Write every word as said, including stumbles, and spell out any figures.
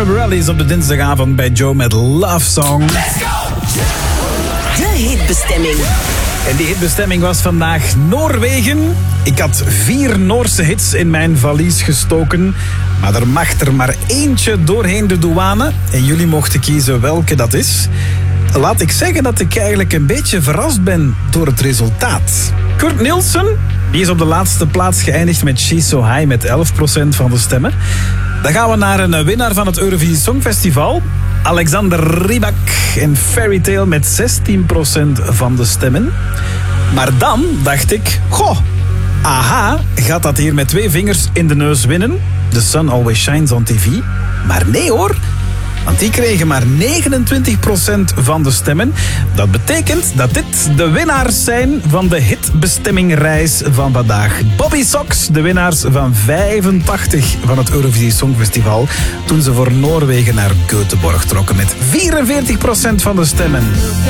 Schiara Bareilles op de dinsdagavond bij Joe met Love Song. De hitbestemming. En die hitbestemming was vandaag Noorwegen. Ik had vier Noorse hits in mijn valies gestoken. Maar er mag er maar eentje doorheen de douane. En jullie mochten kiezen welke dat is. Laat ik zeggen dat ik eigenlijk een beetje verrast ben door het resultaat. Kurt Nielsen, die is op de laatste plaats geëindigd met She's So High met elf procent van de stemmen. Dan gaan we naar een winnaar van het Eurovisie Songfestival. Alexander Rybak en Fairy Tale met zestien procent van de stemmen. Maar dan dacht ik, goh, aha, gaat dat hier met twee vingers in de neus winnen? The Sun Always Shines on T V. Maar nee hoor, want die kregen maar negenentwintig procent van de stemmen. Dat betekent dat dit de winnaars zijn van de hitbestemmingreis van vandaag. Bobby Sox, de winnaars van vijfentachtig van het Eurovisie Songfestival, toen ze voor Noorwegen naar Göteborg trokken met vierenveertig procent van de stemmen.